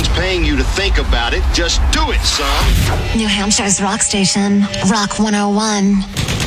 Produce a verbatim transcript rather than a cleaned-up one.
paying you to think about it. Just do it, son. New Hampshire's rock station, Rock one oh one.